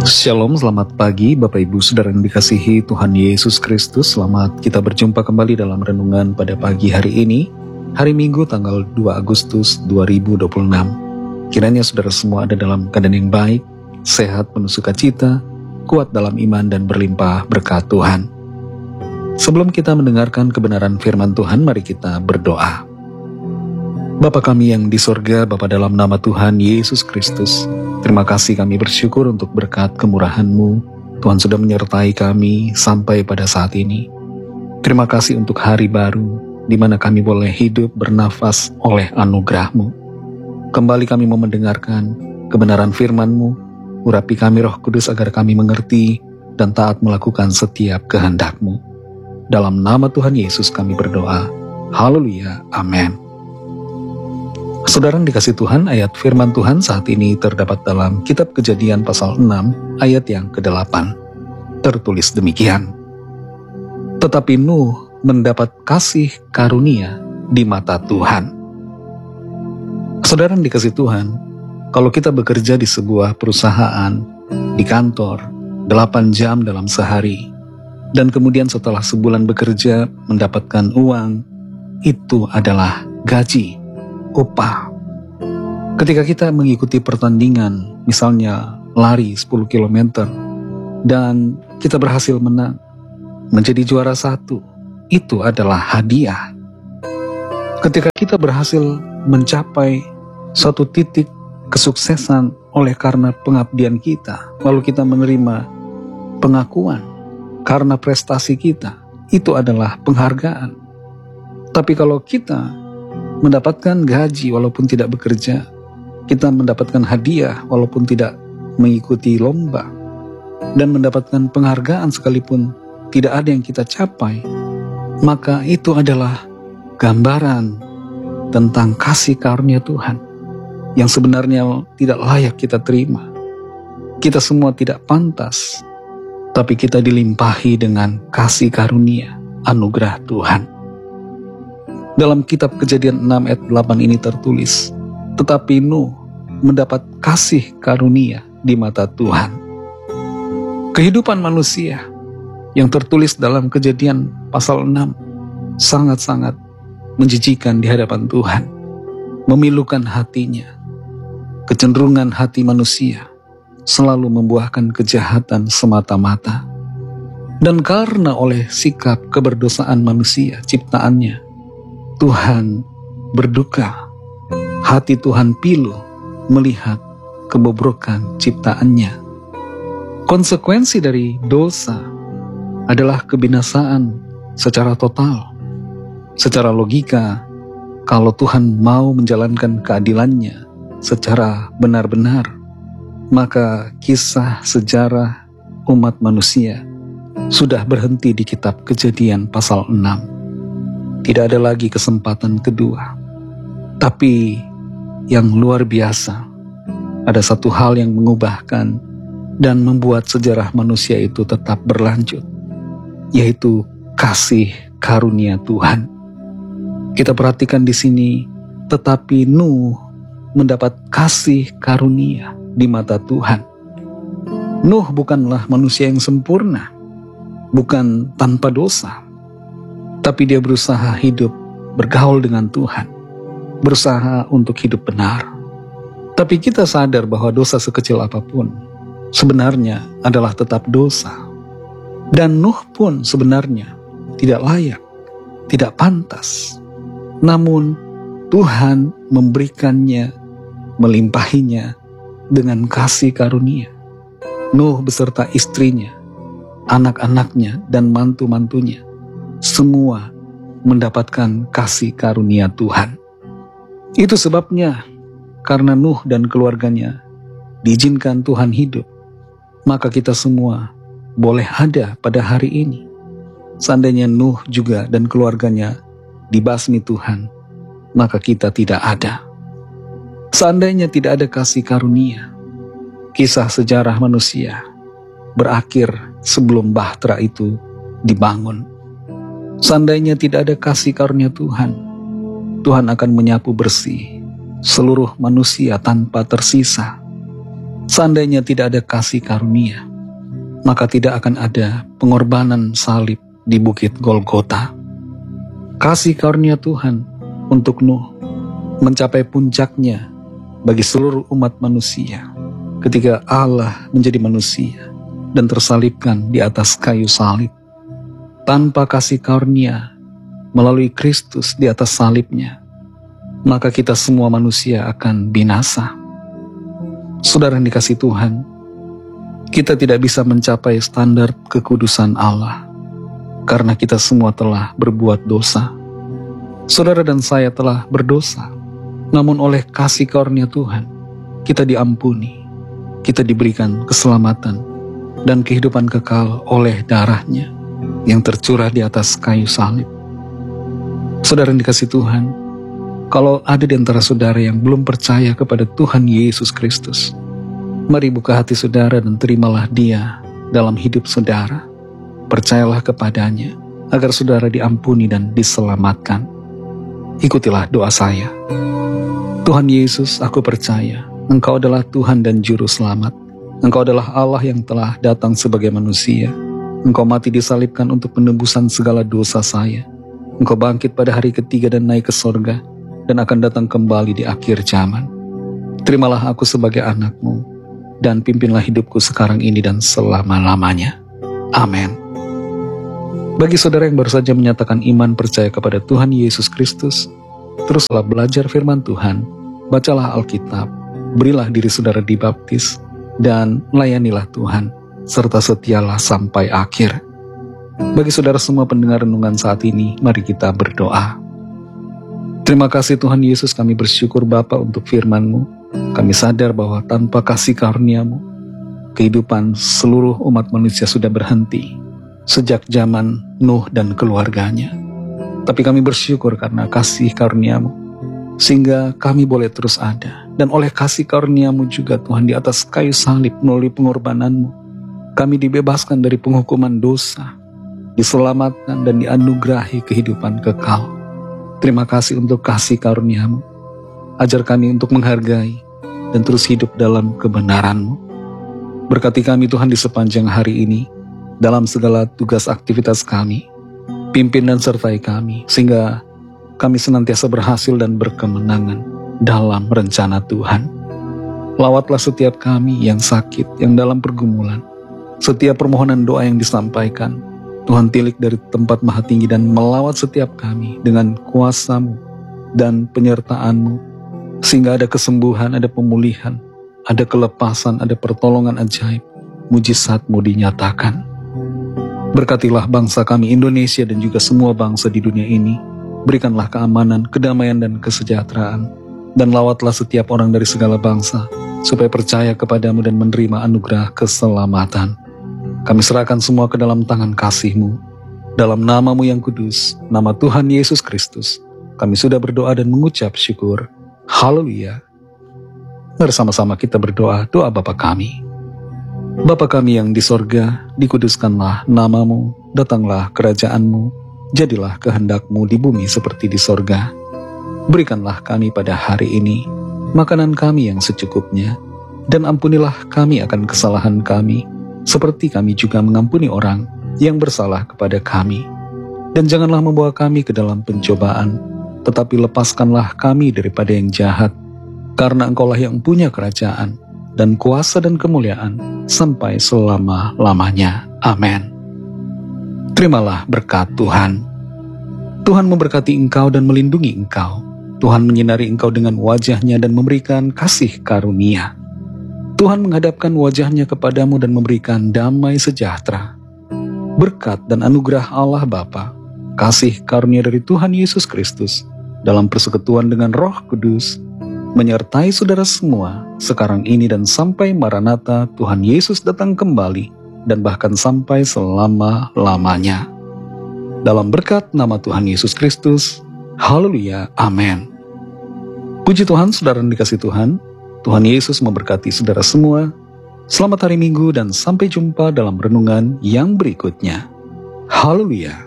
Shalom, selamat pagi Bapak Ibu Saudara yang dikasihi Tuhan Yesus Kristus. Selamat kita berjumpa kembali dalam renungan pada pagi hari ini, hari Minggu tanggal 2 Agustus 2026. Kiranya saudara semua ada dalam keadaan yang baik, sehat, penuh sukacita, kuat dalam iman dan berlimpah berkat Tuhan. Sebelum kita mendengarkan kebenaran firman Tuhan, mari kita berdoa. Bapa kami yang di sorga, Bapa dalam nama Tuhan Yesus Kristus, terima kasih kami bersyukur untuk berkat kemurahan-Mu. Tuhan sudah menyertai kami sampai pada saat ini. Terima kasih untuk hari baru, di mana kami boleh hidup bernafas oleh anugerah-Mu. Kembali kami mau mendengarkan kebenaran firman-Mu, urapi kami Roh Kudus agar kami mengerti dan taat melakukan setiap kehendak-Mu. Dalam nama Tuhan Yesus kami berdoa. Haleluya, amin. Saudara yang dikasih Tuhan, ayat firman Tuhan saat ini terdapat dalam kitab Kejadian pasal 6 ayat yang ke-8. Tertulis demikian. Tetapi Nuh mendapat kasih karunia di mata Tuhan. Saudara yang dikasih Tuhan, kalau kita bekerja di sebuah perusahaan, di kantor, 8 jam dalam sehari, dan kemudian setelah sebulan bekerja mendapatkan uang, itu adalah gaji, upah. Ketika kita mengikuti pertandingan, misalnya lari 10 km, dan kita berhasil menang, menjadi juara 1, itu adalah hadiah. Ketika kita berhasil mencapai suatu titik kesuksesan oleh karena pengabdian kita, lalu kita menerima pengakuan karena prestasi kita, itu adalah penghargaan. Tapi kalau kita mendapatkan gaji walaupun tidak bekerja, kita mendapatkan hadiah walaupun tidak mengikuti lomba, dan mendapatkan penghargaan sekalipun tidak ada yang kita capai, maka itu adalah gambaran tentang kasih karunia Tuhan yang sebenarnya tidak layak kita terima. Kita semua tidak pantas, tapi kita dilimpahi dengan kasih karunia anugerah Tuhan. Dalam kitab Kejadian 6 ayat 8 ini tertulis, tetapi Nuh mendapat kasih karunia di mata Tuhan. Kehidupan manusia yang tertulis dalam Kejadian pasal 6 sangat-sangat menjijikan di hadapan Tuhan, memilukan hatinya. Kecenderungan hati manusia selalu membuahkan kejahatan semata-mata. Dan karena oleh sikap keberdosaan manusia ciptaannya, Tuhan berduka. Hati Tuhan pilu melihat kebobrokan ciptaannya. Konsekuensi dari dosa adalah kebinasaan secara total. Secara logika, kalau Tuhan mau menjalankan keadilannya secara benar-benar, maka kisah sejarah umat manusia sudah berhenti di kitab Kejadian pasal 6. Tidak ada lagi kesempatan kedua. Tapi yang luar biasa, ada satu hal yang mengubahkan dan membuat sejarah manusia itu tetap berlanjut, yaitu kasih karunia Tuhan. Kita perhatikan di sini, tetapi Nuh mendapat kasih karunia di mata Tuhan. Nuh bukanlah manusia yang sempurna, bukan tanpa dosa, tapi dia berusaha hidup bergaul dengan Tuhan, berusaha untuk hidup benar. Tapi kita sadar bahwa dosa sekecil apapun sebenarnya adalah tetap dosa. Dan Nuh pun sebenarnya tidak layak, tidak pantas. Namun Tuhan memberikannya, melimpahinya dengan kasih karunia. Nuh beserta istrinya, anak-anaknya, dan mantu-mantunya semua mendapatkan kasih karunia Tuhan. Itu sebabnya karena Nuh dan keluarganya diizinkan Tuhan hidup, maka kita semua boleh ada pada hari ini. Seandainya Nuh juga dan keluarganya dibasmi Tuhan, maka kita tidak ada. Seandainya tidak ada kasih karunia, kisah sejarah manusia berakhir sebelum bahtera itu dibangun. Seandainya tidak ada kasih karunia Tuhan, Tuhan akan menyapu bersih seluruh manusia tanpa tersisa. Seandainya tidak ada kasih karunia, maka tidak akan ada pengorbanan salib di bukit Golgota. Kasih karunia Tuhan untuk Nuh mencapai puncaknya bagi seluruh umat manusia ketika Allah menjadi manusia dan tersalibkan di atas kayu salib. Tanpa kasih karunia melalui Kristus di atas salibnya, maka kita semua manusia akan binasa. Saudara yang dikasihi Tuhan, kita tidak bisa mencapai standar kekudusan Allah karena kita semua telah berbuat dosa. Saudara dan saya telah berdosa, namun oleh kasih karunia Tuhan, kita diampuni, kita diberikan keselamatan dan kehidupan kekal oleh darahnya yang tercurah di atas kayu salib. Saudara yang dikasihi Tuhan, kalau ada di antara saudara yang belum percaya kepada Tuhan Yesus Kristus, mari buka hati saudara dan terimalah Dia dalam hidup saudara. Percayalah kepadanya agar saudara diampuni dan diselamatkan. Ikutilah doa saya. Tuhan Yesus, aku percaya Engkau adalah Tuhan dan Juru Selamat. Engkau adalah Allah yang telah datang sebagai manusia. Engkau mati disalibkan untuk penebusan segala dosa saya. Engkau bangkit pada hari ketiga dan naik ke sorga, dan akan datang kembali di akhir zaman. Terimalah aku sebagai anak-Mu, dan pimpinlah hidupku sekarang ini dan selama-lamanya. Amin. Bagi saudara yang baru saja menyatakan iman percaya kepada Tuhan Yesus Kristus, teruslah belajar firman Tuhan, bacalah Alkitab, berilah diri saudara dibaptis, dan layanilah Tuhan, serta setialah sampai akhir. Bagi saudara semua pendengar renungan saat ini, mari kita berdoa. Terima kasih Tuhan Yesus, kami bersyukur Bapa untuk firman-Mu. Kami sadar bahwa tanpa kasih karunia-Mu, kehidupan seluruh umat manusia sudah berhenti sejak zaman Nuh dan keluarganya. Tapi kami bersyukur karena kasih karunia-Mu, sehingga kami boleh terus ada. Dan oleh kasih karunia-Mu juga Tuhan, di atas kayu salib melalui pengorbanan-Mu, kami dibebaskan dari penghukuman dosa, diselamatkan dan dianugerahi kehidupan kekal. Terima kasih untuk kasih karunia-Mu. Ajar kami untuk menghargai dan terus hidup dalam kebenaran-Mu. Berkati kami Tuhan di sepanjang hari ini, dalam segala tugas aktivitas kami. Pimpin dan sertai kami, sehingga kami senantiasa berhasil dan berkemenangan dalam rencana Tuhan. Lawatlah setiap kami yang sakit, yang dalam pergumulan. Setiap permohonan doa yang disampaikan, Tuhan tilik dari tempat maha tinggi dan melawat setiap kami dengan kuasa-Mu dan penyertaan-Mu, sehingga ada kesembuhan, ada pemulihan, ada kelepasan, ada pertolongan ajaib, mujizat-Mu dinyatakan. Berkatilah bangsa kami Indonesia dan juga semua bangsa di dunia ini. Berikanlah keamanan, kedamaian dan kesejahteraan, dan lawatlah setiap orang dari segala bangsa, supaya percaya kepadamu dan menerima anugerah keselamatan. Kami serahkan semua ke dalam tangan kasih-Mu. Dalam nama-Mu yang kudus, nama Tuhan Yesus Kristus, kami sudah berdoa dan mengucap syukur. Haleluya. Bersama-sama kita berdoa doa Bapa kami. Bapa kami yang di sorga, dikuduskanlah nama-Mu, datanglah kerajaan-Mu, jadilah kehendak-Mu di bumi seperti di sorga. Berikanlah kami pada hari ini makanan kami yang secukupnya, dan ampunilah kami akan kesalahan kami, seperti kami juga mengampuni orang yang bersalah kepada kami. Dan janganlah membawa kami ke dalam pencobaan, tetapi lepaskanlah kami daripada yang jahat, karena Engkaulah yang punya kerajaan, dan kuasa dan kemuliaan, sampai selama-lamanya. Amin. Terimalah berkat Tuhan. Tuhan memberkati engkau dan melindungi engkau. Tuhan menyinari engkau dengan wajah-Nya dan memberikan kasih karunia. Tuhan menghadapkan wajah-Nya kepadamu dan memberikan damai sejahtera. Berkat dan anugerah Allah Bapa, kasih karunia dari Tuhan Yesus Kristus, dalam persekutuan dengan Roh Kudus, menyertai saudara semua, sekarang ini dan sampai Maranatha Tuhan Yesus datang kembali, dan bahkan sampai selama-lamanya. Dalam berkat nama Tuhan Yesus Kristus, haleluya, amin. Puji Tuhan, saudara yang dikasihi Tuhan, Tuhan Yesus memberkati saudara semua. Selamat hari Minggu dan sampai jumpa dalam renungan yang berikutnya. Haleluya.